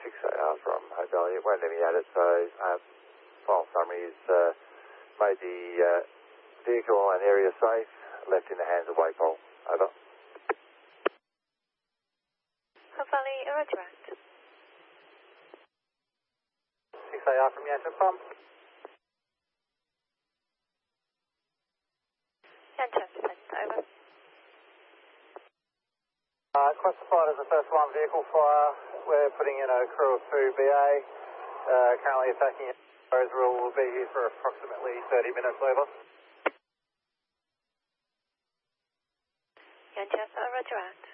6AR from Hotel. It won't let me add it, so file summary is made the vehicle and area safe, left in the hands of Wakepol. Over. Valley, roger. 6AR from Yanchep Pump. Yanchep, over. Classified as a first alarm vehicle fire. We're putting in a crew of 2 BA. Currently attacking Rosehill. Will be here for approximately 30 minutes. Over. Yanchep, roger.